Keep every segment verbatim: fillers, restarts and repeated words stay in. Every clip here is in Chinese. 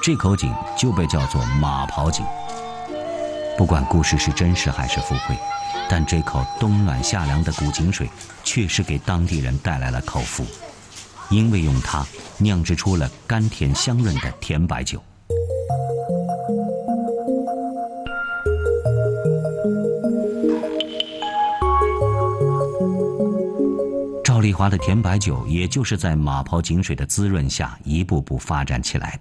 这口井就被叫做马刨井。不管故事是真实还是附会，但这口冬暖夏凉的古井水确实给当地人带来了口福，因为用它酿制出了甘甜香润的甜白酒。赵丽华的甜白酒也就是在马刨井水的滋润下一步步发展起来的。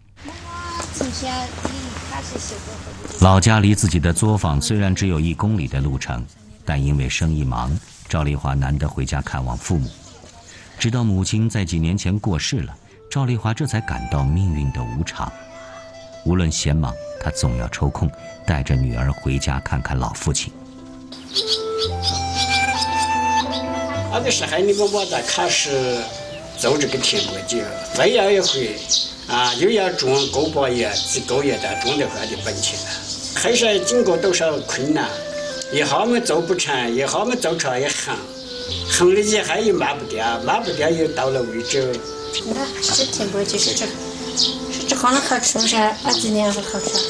老家离自己的作坊虽然只有一公里的路程，但因为生意忙，赵丽华难得回家看望父母。直到母亲在几年前过世了，赵丽华这才感到命运的无常。无论闲忙，她总要抽空带着女儿回家看看老父亲。 那个时候你们我在开始做这个甜白酒，非要一回啊，又要种锅巴叶、几个月的种的话就本钱了。还是经过多少困难，一下么做不成，一下么做出来也横，横了以后又卖不掉，卖不掉又到了贵州。 那是甜白酒是这，是这好像好吃噻，那几年是好吃。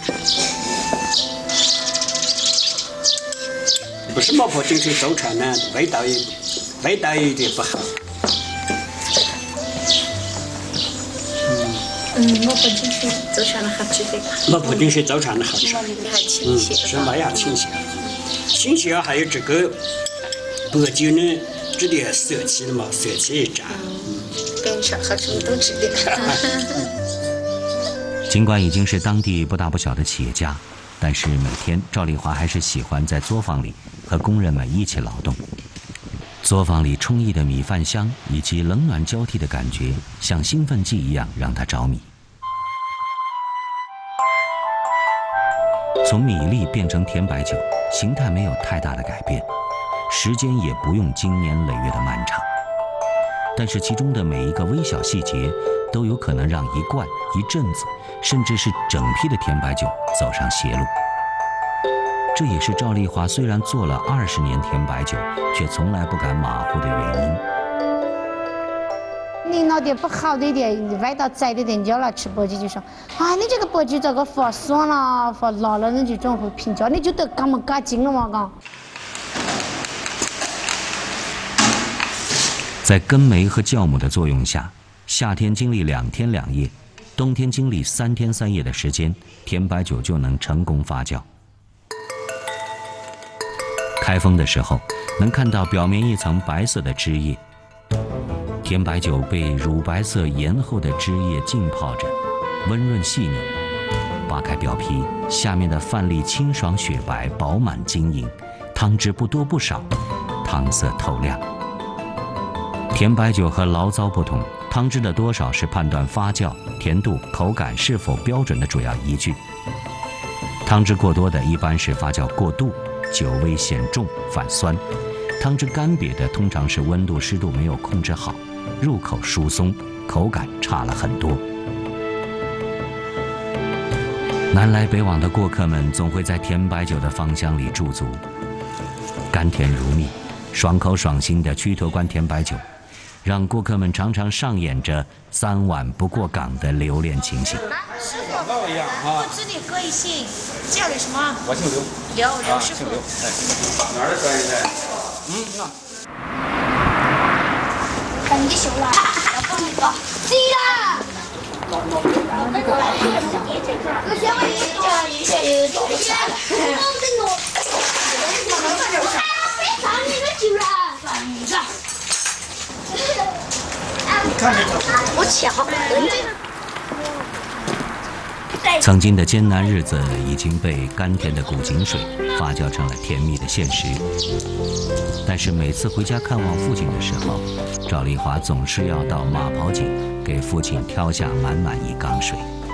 不是马刨井水做出来呢，味道也味道有点不好。 嗯，马刨井水做出来的好吃的。 马刨井水做出来的好吃。 还清晰。 是麦芽清晰，清晰还有这个白酒呢，这点色气的嘛，色气一沾。 嗯，跟吃好吃都吃的。 尽管已经是当地不大不小的企业家，但是每天赵丽华还是喜欢在作坊里和工人们一起劳动。作坊里充溢的米饭香以及冷暖交替的感觉，像兴奋剂一样让他着迷。从米粒变成甜白酒，形态没有太大的改变，时间也不用经年累月的漫长，但是其中的每一个微小细节都有可能让一罐、一阵子，甚至是整批的甜白酒走上邪路。这也是赵丽华虽然做了二十年甜白酒，却从来不敢马虎的原因。 你弄点不好的一点，味道窄的点，你就要来吃白酒，就说啊，你这个白酒咋个发酸了、发辣了，那就这样会评价，你就得干么干净了嘛，嘎。 在根酶和酵母的作用下，夏天经历两天两夜，冬天经历三天三夜的时间，甜白酒就能成功发酵。开封的时候，能看到表面一层白色的汁液，甜白酒被乳白色盐厚的汁液浸泡着，温润细腻。扒开表皮，下面的饭粒清爽雪白、饱满晶莹，汤汁不多不少，汤色透亮。甜白酒和醪糟不同，汤汁的多少是判断发酵、甜度、口感是否标准的主要依据。汤汁过多的一般是发酵过度，酒味显重反酸；汤汁干瘪的通常是温度湿度没有控制好，入口疏松，口感差了很多。南来北往的过客们总会在甜白酒的芳香里驻足，甘甜如蜜，爽口爽心的曲头关甜白酒，让顾客们常常上演着三碗不过岗的留恋情形。 师傅，我知你贵姓，叫你什么？ 我姓刘。 刘刘师傅。 姓刘。哎，哪儿的专业的？嗯，那。 等你修了，要放一个，对了。我先问你，叫你先有多少钱？我跟我，别放你个酒了，放一个。我切好，认真。 曾经的艰难日子已经被甘甜的古井水发酵成了甜蜜的现实，但是每次回家看望父亲的时候，赵丽华总是要到马刨井给父亲挑下满满一缸水。